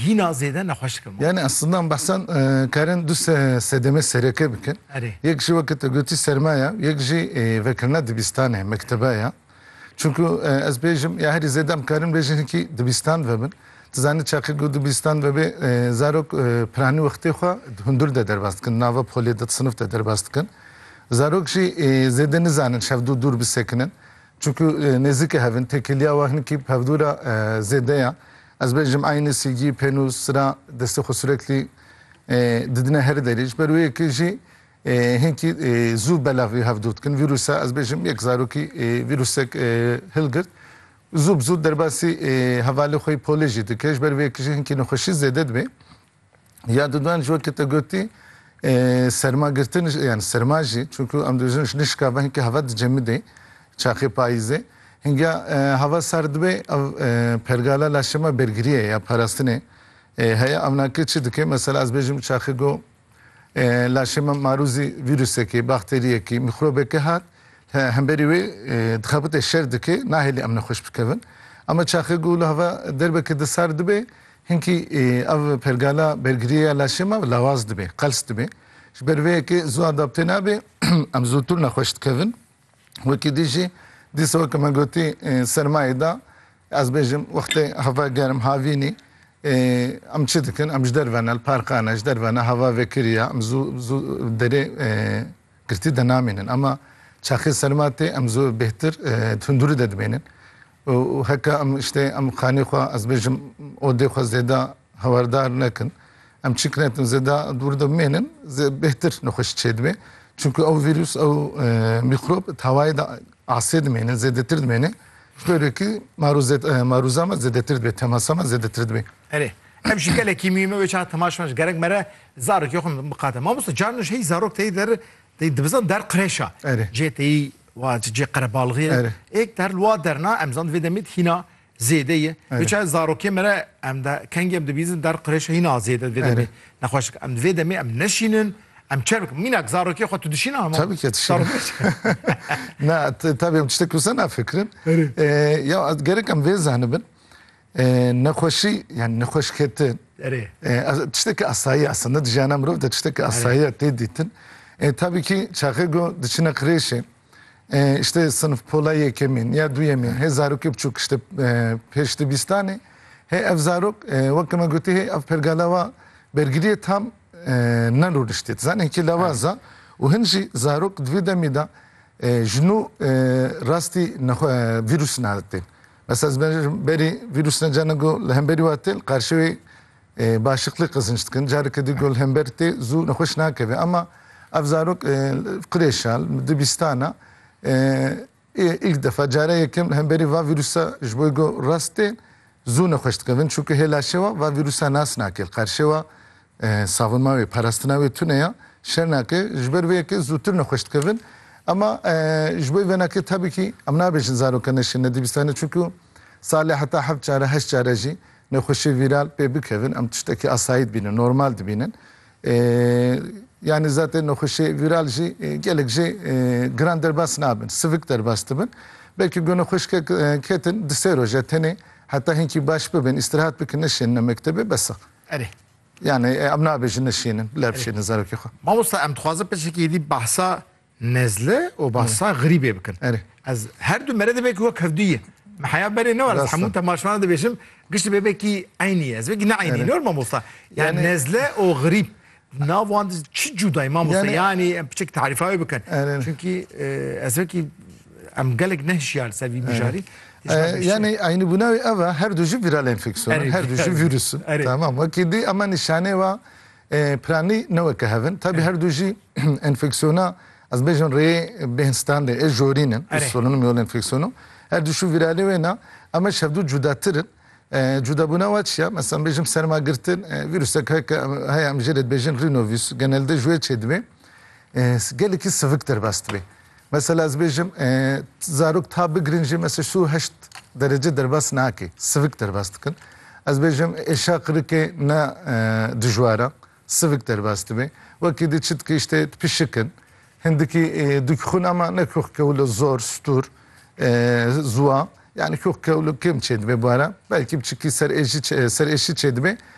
hîna zêde nexweş kirin. Yani aslında bahsen karin du sedeme sereke bikin. Yek ji vakit götü sermaya, yek ji vekirna dibistane, mektebaya. Çünkü ez bêjim ya herî zêdem karin bêjin ki dibistan vebin. Tizanî çaqî got dibistan vebe zarok piranî wextê xwe hundur de derbas dikin, nava polê de sınıf de derbas dikin. Zarok jî zêde nizanin şevdû dûr bisekinin. Çünkü nêzîkê hevin, tekiliya wexnikî hevdûra zêdeya. Ez bêjim aynı silgî, pênû, sıra destê xwe süreklî didine her derê. Ji ber wê yekê jî hinkî zû belav wî hevdû dikin. Vîrusa ez bêjim yek zarokî vîrusek hilgirt. Zû bi zû derbasî hevalê xwe polê jî dike. Ji ber wê yekê jî hinkî nexweşî zêde dibe. Ya didwan ji wekî te gotî sermagirtin yani serma jî çünkü em dibêjin ji nişka ve hinkî heva dicemî de çaxê payîzê. Hinga hava sar dibe pergala laşema bergiriye ya parastinê heye amnakê çi dike mesela ez bêjim çaxê got laşema marûzî vîrusekê, bakteriyekê, mikrobekê hat hemberî wê dixebite şer dike nahêlî em nexweş bikevin. Ama çaxê got li hava derbekê di sar dibe hinkî ev pergala bergiriya laşema lawaz dibe, qels dibe. Ji ber vê yekê zû adapte nabe em zûtir nexweş dikevin. Wekî dî jî dîsa weke me gotî sermayê da ez bêjim wextê heva germ havînî em çi dikin em ji derve ne parkane ji derve ne heva vekiriya em zû derê girtî de namînin ama çaxê serma tê em zû bêhtir tundurî de dibênin û heka em işte em xanê xwe ez bêjim odê xwe zêde hewardar nekin em çi kinetin zêde dûr de bimênin bêhtir nexweş çê dibe çünkü ew vîrus ew mikrop hewayê de asê dimêne zêdetir dimêne ji ber wekî marûza me zêdetir dibe temasa me zêdetir dibe. Erê em jî gelekî mîme wê çawa temaşe gerek mere zarokê xwe biqate mamosta carno ji hey zarok teyî der dibizan der qirêşa cê teyî wa cê qerebalixê êk der wa derna em zan vê demê hîna zêde ye wê çawa zarokê mere em de kengê em dibîzin der qirêşa hîna zêde vê demê nexweş em vê demê em neşînin em çer bikin mînak zarokê xwe tu dişîne ama tabii ki dişîne na tabii em tiştek wisa nafikirin ya gerek em vê zanibin nexweşî yani nexweşketin tiştekî asayî aslında dijana mirov de tiştekî asayî tê dîtin tabii ki çaxê got diçine qirêşê işte sınıf pola yekemîn ya duyemîn hê zarokê biçûk işte pêş dibistanê hê ev zarok weke me gotî hê ev pergala wa bergiriyê tam nerûniştê zanî hinkî lawaza û hin jî zarok di vê demê de ji nû rastî vîrus naditên mesela ez bêjim berî vîrus necane got li hemberî wa tê qarşî wê başiqlî qizînc dikin carekê dî got li hember tê zû nexweş nakeve ama ev zarok qirêşa dibistana ilk defa care yekem hemberî va vîrusa ji bo got rast tê zû nexweş dikevin çünkü hê laşê wa va vîrusa nas nake qarşî wa savunma wê parastina wê tune ya şer nake ji ber vê yekê zûtir nexweş dikevin ama ji bo venakê tabii ki em nabêjin zaroka neşîne dibistanê çünkü salê heta hev care heşt care jî nexweşî vîral pê bikevin em tiştekî asayî dibînin normal dibînin yani zaten nexweşî vîral jî gelek jî giran derbas nabin sivik derbas dibin belkî got nexweş ketin di sê roja tenê heta hinkî baş bibin îstirahat bikin neşînin mektebê bes yani em nabêjin neşînin bila bişînin zarokê xwe mamosta em dixwazin pêşekî êdî behsa nezle û behsa grîbê bikin ez her du mere dibe ki wek hevdûyê me heya berê ne war ez hemû temaşvan dibêjim giştî bêbekî aynî ye ez vekî ne aynî ne mamosta yani nezle û grîb navwan çi cudayî mamosta yani em piçek tarîfa wê bikin çünkü ez vekî em gelek nehşiyar ser vî mijarî yani aynı buna eva her duju viral enfeksiyonu her duju virüsü tamam vakidi ama nişane wa prani ne weke hevin tabi her duju enfeksiyona az bêjin rê bêhnistan de jorînin solunum yol enfeksiyonu her duju viralê ve na ama şevdû cudatirin cudabûna wa çiya mesela bêjim sermagirtin vîrusek heye em jê re dibêjin rhinovirüs genelde ji wê çêdibe gelekî sivik derbas dibe mesela ez bêjim zarok ta bigirin jî mesela şu 8 derece derbas nake sivik derbas dikin ez bêjim êşa qirikê ne dijwara sivik derbas dibe wekî dî çi dike işte pişikin hindikî dikxûn ama ne kewlo zor stûr zuwa yani kewlo kim çêdibe bu ara belkî biçikî ser eşî çêdibe